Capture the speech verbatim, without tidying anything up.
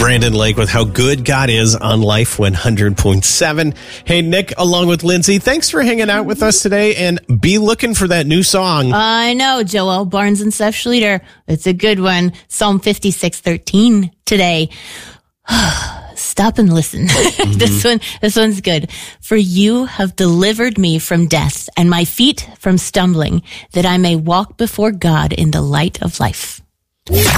Brandon Lake with How Good God Is on Life one hundred point seven. Hey, Nick, along with Lindsay, thanks for hanging out with us today, and be looking for that new song. I know, Joel Barnes and Seth Schluter. It's a good one. Psalm fifty-six thirteen today. Stop and listen. Mm-hmm. This one, this one's good. For you have delivered me from death and my feet from stumbling, that I may walk before God in the light of life.